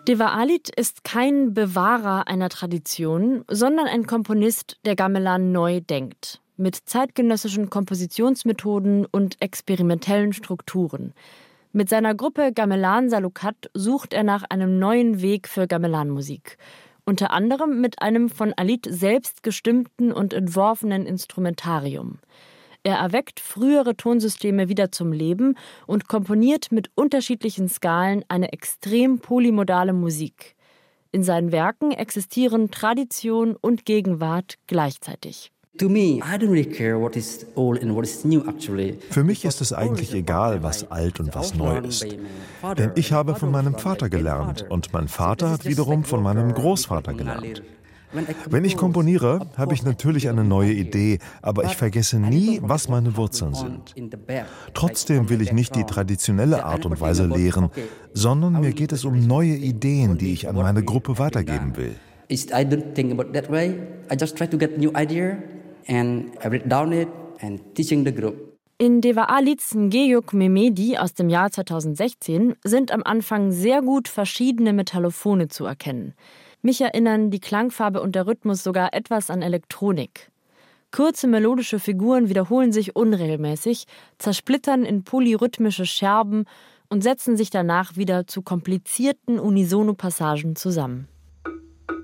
Deva Alit ist kein Bewahrer einer Tradition, sondern ein Komponist, der Gamelan neu denkt. Mit zeitgenössischen Kompositionsmethoden und experimentellen Strukturen. Mit seiner Gruppe Gamelan Salukat sucht er nach einem neuen Weg für Gamelan-Musik. Unter anderem mit einem von Alit selbst gestimmten und entworfenen Instrumentarium. Er erweckt frühere Tonsysteme wieder zum Leben und komponiert mit unterschiedlichen Skalen eine extrem polymodale Musik. In seinen Werken existieren Tradition und Gegenwart gleichzeitig. Für mich ist es eigentlich egal, was alt und was neu ist. Denn ich habe von meinem Vater gelernt und mein Vater hat wiederum von meinem Großvater gelernt. Wenn ich komponiere, habe ich natürlich eine neue Idee, aber ich vergesse nie, was meine Wurzeln sind. Trotzdem will ich nicht die traditionelle Art und Weise lehren, sondern mir geht es um neue Ideen, die ich an meine Gruppe weitergeben will. In Deva Alits Ngeyuk Mehmedi aus dem Jahr 2016 sind am Anfang sehr gut verschiedene Metallophone zu erkennen. Mich erinnern die Klangfarbe und der Rhythmus sogar etwas an Elektronik. Kurze melodische Figuren wiederholen sich unregelmäßig, zersplittern in polyrhythmische Scherben und setzen sich danach wieder zu komplizierten Unisono-Passagen zusammen.